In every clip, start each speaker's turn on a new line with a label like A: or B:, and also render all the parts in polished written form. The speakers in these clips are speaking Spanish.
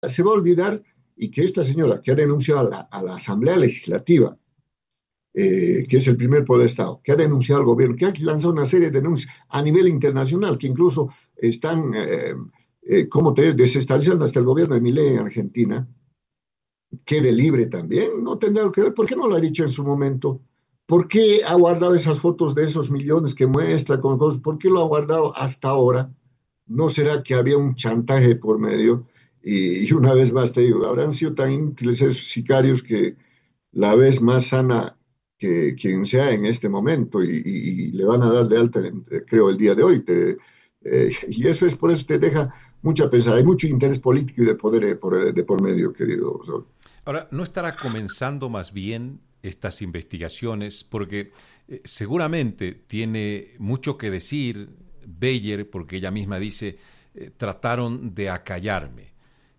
A: se va a olvidar y que esta señora que ha denunciado a la Asamblea Legislativa, que es el primer poder de Estado, que ha denunciado al gobierno, que ha lanzado una serie de denuncias a nivel internacional, que incluso están, como te desestabilizando hasta el gobierno de Milei en Argentina, quede libre también, no tendrá que ver. ¿Por qué no lo ha dicho en su momento? ¿Por qué ha guardado esas fotos de esos millones que muestra con cosas? ¿Por qué lo ha guardado hasta ahora? ¿No será que había un chantaje por medio? Y una vez más te digo, habrán sido tan inútiles esos sicarios que la vez más sana que quien sea en este momento y le van a dar de alta, creo, el día de hoy. Y eso es por eso te deja mucha pensada. Hay mucho interés político y de poder de por medio, querido Sol.
B: Ahora, ¿no estará comenzando más bien estas investigaciones? Porque seguramente tiene mucho que decir Beyer, porque ella misma dice, trataron de acallarme.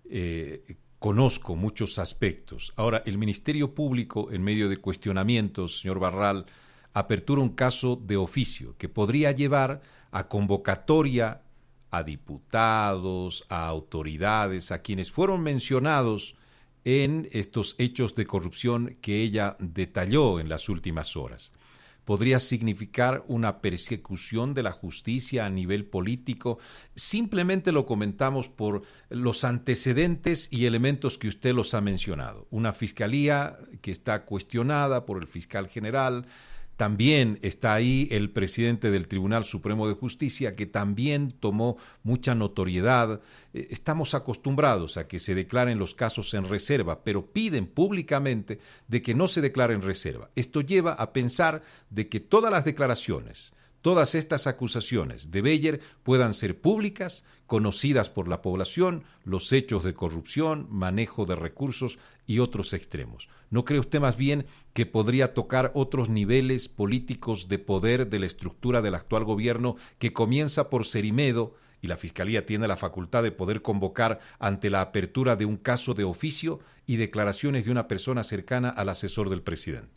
B: Conozco muchos aspectos. Ahora, el Ministerio Público, en medio de cuestionamientos, señor Barral, apertura un caso de oficio que podría llevar a convocatoria a diputados, a autoridades, a quienes fueron mencionados en estos hechos de corrupción que ella detalló en las últimas horas. ¿Podría significar una persecución de la justicia a nivel político? Simplemente lo comentamos por los antecedentes y elementos que usted los ha mencionado. Una fiscalía que está cuestionada por el fiscal general. También está ahí el presidente del Tribunal Supremo de Justicia, que también tomó mucha notoriedad. Estamos acostumbrados a que se declaren los casos en reserva, pero piden públicamente de que no se declare en reserva. Esto lleva a pensar de que todas las declaraciones, todas estas acusaciones de Beyer puedan ser públicas, conocidas por la población, los hechos de corrupción, manejo de recursos y otros extremos. ¿No cree usted más bien que podría tocar otros niveles políticos de poder de la estructura del actual gobierno que comienza por Cerimedo y la Fiscalía tiene la facultad de poder convocar ante la apertura de un caso de oficio y declaraciones de una persona cercana al asesor del presidente?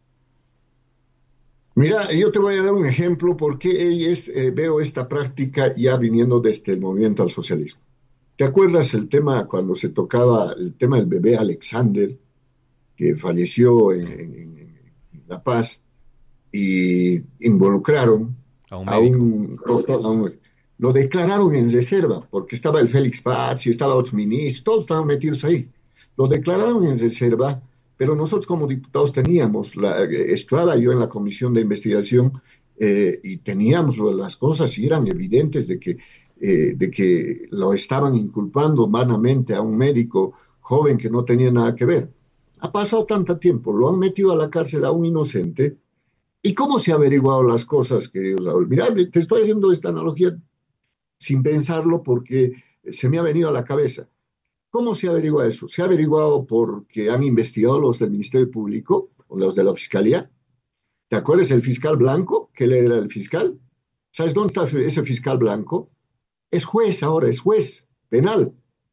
A: Mira, yo te voy a dar un ejemplo porque veo esta práctica ya viniendo desde el movimiento al socialismo. ¿Te acuerdas el tema cuando se tocaba el tema del bebé Alexander, que falleció en La Paz, y involucraron
B: A un
A: a
B: médico.
A: un doctor, lo declararon en reserva, porque estaba el Félix Paz y estaba otros ministros, todos estaban metidos ahí. Lo declararon en reserva, pero nosotros como diputados teníamos, estaba yo en la comisión de investigación y teníamos las cosas y eran evidentes de que lo estaban inculpando vanamente a un médico joven que no tenía nada que ver. Ha pasado tanto tiempo, lo han metido a la cárcel a un inocente. ¿Y cómo se han averiguado las cosas, queridos Saúl? Mira, te estoy haciendo esta analogía sin pensarlo porque se me ha venido a la cabeza. ¿Cómo se averigua eso? Se ha averiguado porque han investigado los del Ministerio Público o los de la Fiscalía. ¿Te acuerdas del fiscal Blanco? Que él era el fiscal. ¿Sabes dónde está ese fiscal Blanco? Es juez ahora, es juez penal.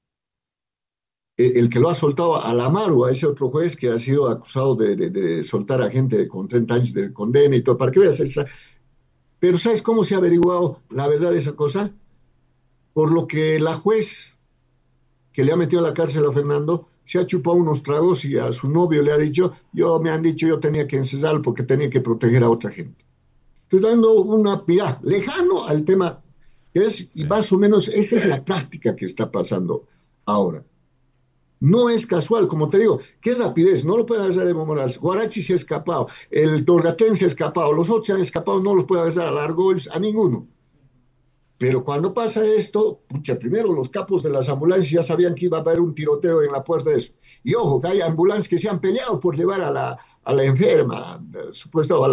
A: El que lo ha soltado a la Maru, a ese otro juez que ha sido acusado de soltar a gente con 30 años de condena y todo, para que veas esa. Pero ¿sabes cómo se ha averiguado la verdad de esa cosa? Por lo que la juez que le ha metido a la cárcel a Fernando se ha chupado unos tragos y a su novio le ha dicho, me han dicho yo tenía que encerrarlo porque tenía que proteger a otra gente. Estoy dando una pirá lejano al tema que es, y
B: Sí.
A: más o menos esa es la práctica que está pasando ahora. No es casual, como te digo, ¿qué rapidez? No lo puede hacer Evo Morales. Guarachi se ha escapado, el Torgatén se ha escapado, los otros se han escapado, no los puede hacer a Largoils, a ninguno. Pero cuando pasa esto, pucha, primero los capos de las ambulancias ya sabían que iba a haber un tiroteo en la puerta de eso. Y ojo, que hay ambulancias que se han peleado por llevar a la enferma, supuesto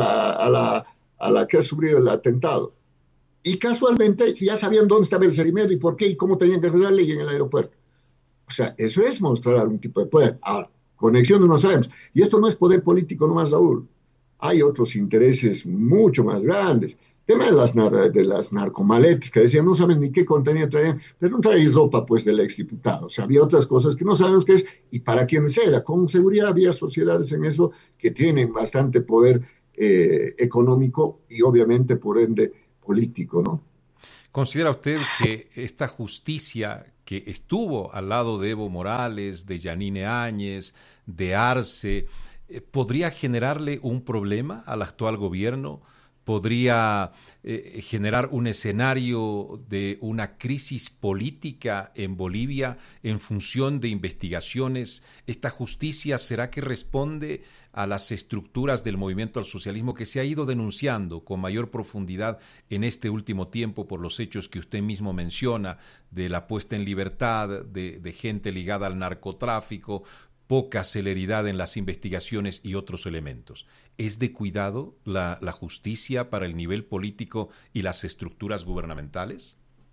A: a la que ha sufrido el atentado. Y casualmente ya sabían dónde estaba el Cerimedo y por qué y cómo tenían que arreglarle y en el aeropuerto. O sea, eso es mostrar algún tipo de poder. Ahora, conexión no sabemos. Y esto no es poder político nomás, Raúl. Hay otros intereses mucho más grandes. El tema de las narcomaletas, que decían, no saben ni qué contenido traían, pero no traéis ropa, pues, del exdiputado. O sea, había otras cosas que no sabemos qué es y para quién era. Con seguridad había sociedades en eso que tienen bastante poder económico y, obviamente, por ende, político, ¿no?
B: ¿Considera usted que esta justicia que estuvo al lado de Evo Morales, de Yanine Áñez, de Arce, ¿podría generarle un problema al actual gobierno? ¿Podría generar un escenario de una crisis política en Bolivia en función de investigaciones? ¿Esta justicia será que responde a las estructuras del movimiento al socialismo que se ha ido denunciando con mayor profundidad en este último tiempo por los hechos que usted mismo menciona, de la puesta en libertad de gente ligada al narcotráfico, poca celeridad en las investigaciones y otros elementos? ¿Es de cuidado la justicia para el nivel político y las estructuras gubernamentales?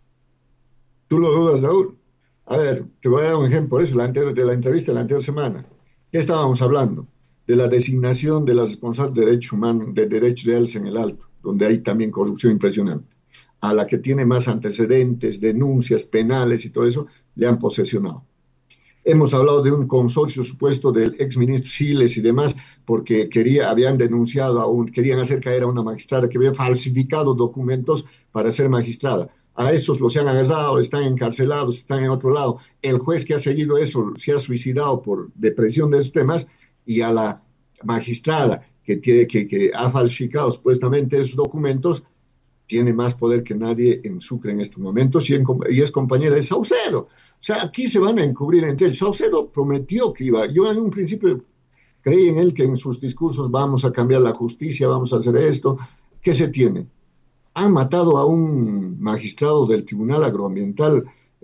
A: ¿Tú lo dudas, Saúl? A ver, te voy a dar un ejemplo de eso, de la entrevista de la anterior semana. ¿Qué estábamos hablando? De la designación de las responsables de derechos humanos, de derechos reales en el Alto, donde hay también corrupción impresionante. A la que tiene más antecedentes, denuncias penales y todo eso, le han posesionado. Hemos hablado de un consorcio supuesto del exministro Siles y demás, porque habían denunciado, querían hacer caer a una magistrada que había falsificado documentos para ser magistrada. A esos los han agarrado, están encarcelados, están en otro lado. El juez que ha seguido eso se ha suicidado por depresión de esos temas, y a la magistrada que ha falsificado supuestamente esos documentos tiene más poder que nadie en Sucre en estos momentos y es compañera de Saucedo. O sea, aquí se van a encubrir entre ellos. Saucedo prometió que iba. Yo en un principio creí en él, que en sus discursos vamos a cambiar la justicia, vamos a hacer esto. ¿Qué se tiene? Han matado a un magistrado del Tribunal Agroambiental,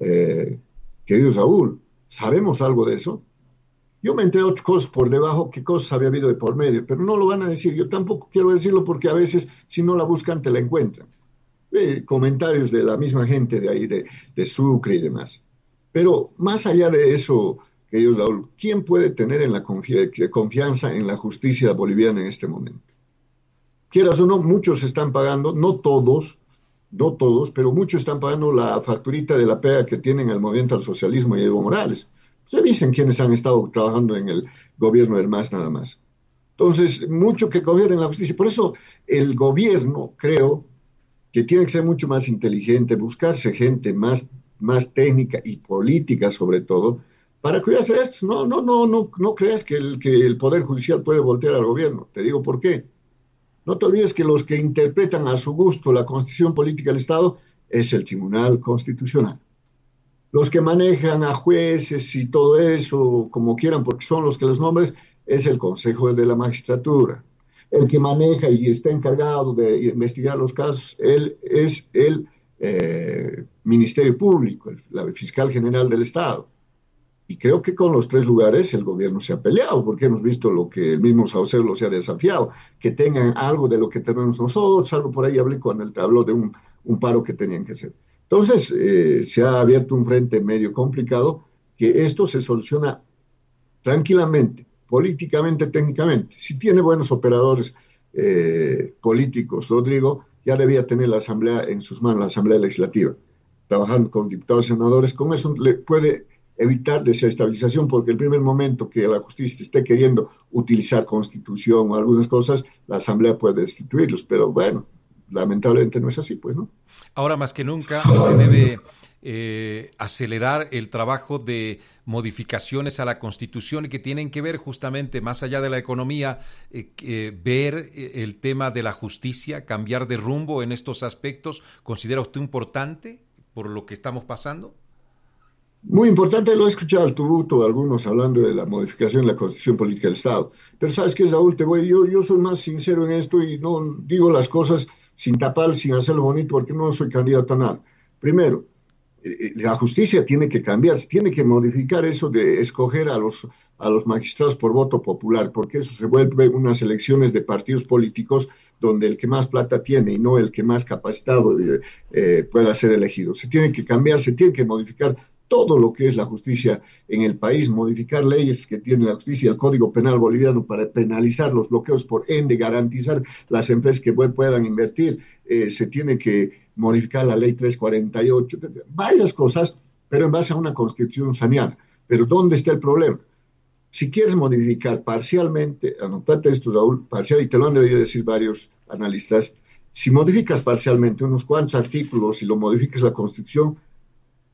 A: querido Saúl. ¿Sabemos algo de eso? Yo me enteré de otras cosas por debajo, qué cosas había habido de por medio, pero no lo van a decir. Yo tampoco quiero decirlo porque a veces, si no la buscan, te la encuentran. Comentarios de la misma gente de ahí, de Sucre y demás. Pero más allá de eso, querido Raúl, ¿quién puede tener en la confianza en la justicia boliviana en este momento? Quieras o no, muchos están pagando, no todos, pero muchos están pagando la facturita de la pega que tienen el movimiento al socialismo y Evo Morales. Se dicen quienes han estado trabajando en el gobierno del MAS nada más. Entonces, mucho que confiar en la justicia. Por eso el gobierno, creo, que tiene que ser mucho más inteligente, buscarse gente más técnica y política sobre todo, para cuidarse de esto. No creas que el Poder Judicial puede voltear al gobierno. Te digo por qué. No te olvides que los que interpretan a su gusto la Constitución Política del Estado es el Tribunal Constitucional. Los que manejan a jueces y todo eso, como quieran, porque son los que los nombres, es el Consejo de la Magistratura. El que maneja y está encargado de investigar los casos, él es el Ministerio Público, la Fiscal General del Estado. Y creo que con los tres lugares el gobierno se ha peleado, porque hemos visto lo que el mismo Saucedo se ha desafiado, que tengan algo de lo que tenemos nosotros. Algo por ahí hablé cuando él te habló de un paro que tenían que hacer. Entonces, se ha abierto un frente medio complicado, que esto se soluciona tranquilamente, políticamente, técnicamente. Si tiene buenos operadores políticos, Rodrigo, ya debía tener la Asamblea en sus manos, la Asamblea Legislativa, trabajando con diputados y senadores. Con eso le puede evitar desestabilización, porque el primer momento que la justicia esté queriendo utilizar Constitución o algunas cosas, la Asamblea puede destituirlos. Pero bueno, lamentablemente no es así, pues, ¿no?
B: Ahora más que nunca se debe acelerar el trabajo de modificaciones a la Constitución, y que tienen que ver justamente, más allá de la economía, ver el tema de la justicia, cambiar de rumbo en estos aspectos. ¿Considera usted importante por lo que estamos pasando?
A: Muy importante, lo he escuchado al tubuto, algunos hablando de la modificación de la Constitución Política del Estado. Pero ¿sabes qué, Saúl? Yo soy más sincero en esto y no digo las cosas sin tapar, sin hacerlo bonito, porque no soy candidato a nada. Primero, la justicia tiene que cambiar, tiene que modificar eso de escoger a los magistrados por voto popular, porque eso se vuelve unas elecciones de partidos políticos donde el que más plata tiene y no el que más capacitado pueda ser elegido. Se tiene que cambiar, se tiene que modificar todo lo que es la justicia en el país, modificar leyes que tiene la justicia, el Código Penal boliviano, para penalizar los bloqueos, por ende garantizar las empresas que puedan invertir. Se tiene que modificar la ley 348, varias cosas, pero en base a una constitución saneada. Pero ¿dónde está el problema? Si quieres modificar parcialmente, anotate esto, Raúl, parcial, y te lo han debido decir varios analistas, si modificas parcialmente unos cuantos artículos y lo modificas la constitución,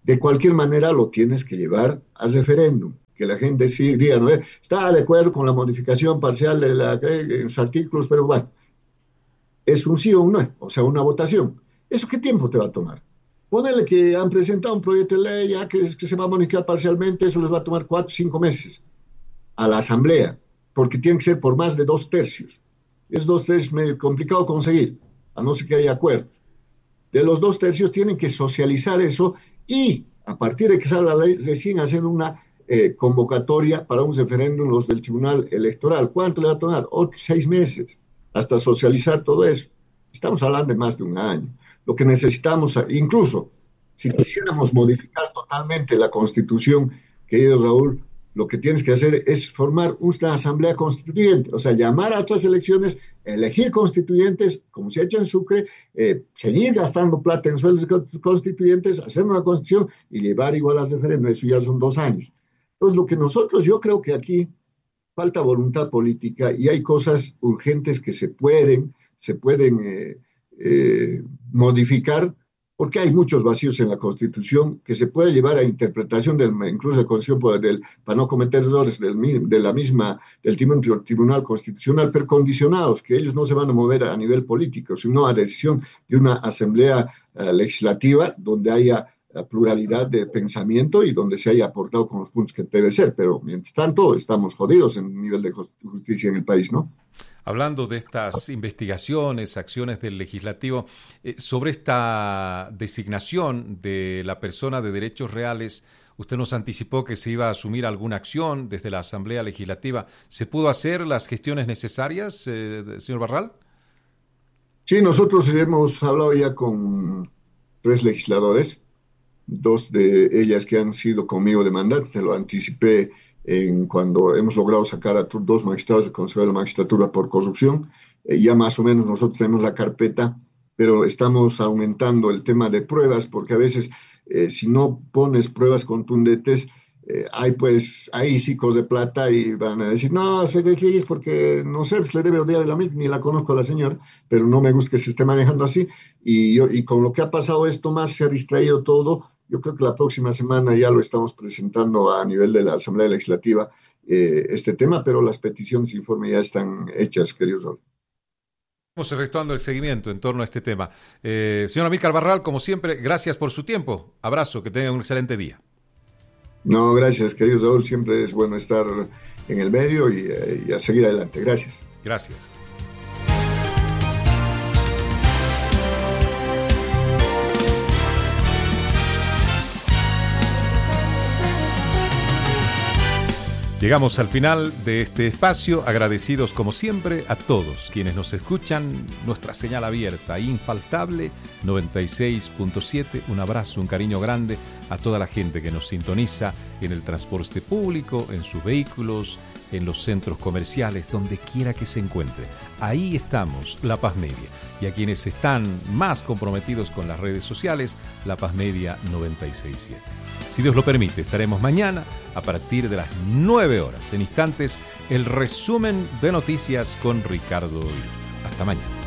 A: de cualquier manera lo tienes que llevar a referéndum, que la gente sí diga, ¿no? Está de acuerdo con la modificación parcial de los artículos, pero bueno, es un sí o un no, o sea, una votación. ¿Eso qué tiempo te va a tomar? Ponele que han presentado un proyecto de ley ya que se va a modificar parcialmente, eso les va a tomar 4 o 5 meses a la asamblea, porque tiene que ser por más de 2/3. Es 2/3 medio complicado conseguir, a no ser que haya acuerdos. De los 2/3 tienen que socializar eso y a partir de que salga la ley, recién hacer una convocatoria para un referéndum los del Tribunal Electoral. ¿Cuánto le va a tomar? 6 meses hasta socializar todo eso. Estamos hablando de más de un año. Lo que necesitamos, incluso si quisiéramos modificar totalmente la Constitución, querido Raúl, lo que tienes que hacer es formar una asamblea constituyente, o sea, llamar a otras elecciones, elegir constituyentes, como se ha hecho en Sucre, seguir gastando plata en sueldos constituyentes, hacer una constitución y llevar igual al referéndum. Eso ya son 2 años. Entonces, lo que yo creo que aquí falta voluntad política y hay cosas urgentes que se pueden modificar, porque hay muchos vacíos en la Constitución que se puede llevar a interpretación incluso de la Constitución para no cometer errores del Tribunal Constitucional, pero condicionados, que ellos no se van a mover a nivel político, sino a decisión de una asamblea legislativa donde haya pluralidad de pensamiento y donde se haya aportado con los puntos que debe ser. Pero mientras tanto estamos jodidos en el nivel de justicia en el país, ¿no?
B: Hablando de estas investigaciones, acciones del legislativo, sobre esta designación de la persona de derechos reales, usted nos anticipó que se iba a asumir alguna acción desde la Asamblea Legislativa. ¿Se pudo hacer las gestiones necesarias, señor Barral?
A: Sí, nosotros hemos hablado ya con 3 legisladores, 2 de ellas que han sido conmigo de mandato, te lo anticipé cuando hemos logrado sacar a 2 magistrados del Consejo de la Magistratura por corrupción. Ya más o menos nosotros tenemos la carpeta, pero estamos aumentando el tema de pruebas, porque a veces si no pones pruebas contundentes, hay ciclos de plata y van a decir, no, se desligue porque no sé, pues le debe odiar de la misma, ni la conozco a la señora, pero no me gusta que se esté manejando así. Y con lo que ha pasado esto más, se ha distraído todo. Yo creo que la próxima semana ya lo estamos presentando a nivel de la Asamblea Legislativa, este tema, pero las peticiones de informe ya están hechas, queridos Raúl.
B: Estamos efectuando el seguimiento en torno a este tema. Señor Amílcar Barral, como siempre, gracias por su tiempo. Abrazo, que tenga un excelente día.
A: No, gracias, queridos Raúl. Siempre es bueno estar en el medio y a seguir adelante. Gracias.
B: Gracias. Llegamos al final de este espacio, agradecidos como siempre a todos quienes nos escuchan, nuestra señal abierta, infaltable, 96.7, un abrazo, un cariño grande a toda la gente que nos sintoniza en el transporte público, en sus vehículos, en los centros comerciales, donde quiera que se encuentre. Ahí estamos, La Paz Media. Y a quienes están más comprometidos con las redes sociales, La Paz Media 96.7. Si Dios lo permite, estaremos mañana a partir de las 9 horas. En instantes, el resumen de noticias con Ricardo Viruta. Hasta mañana.